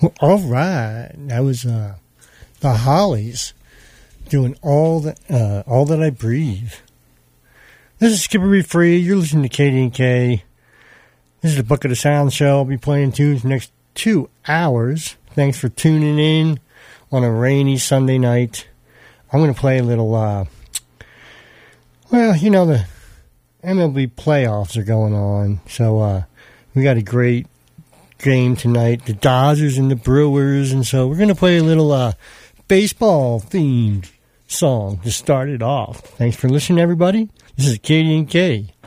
Well, all right. That was the Hollies doing all that I breathe. This is Skipper Be Free. You're listening to KDNK. This is the Bucket of Sound Show. I'll be playing tunes the next 2 hours. Thanks for tuning in on a rainy Sunday night. I'm going to play a little, well, you know, the MLB playoffs are going on. So we got a great game tonight, the Dodgers and the Brewers, and so we're going to play a little baseball-themed song to start it off. Thanks for listening, everybody. This is KDNK.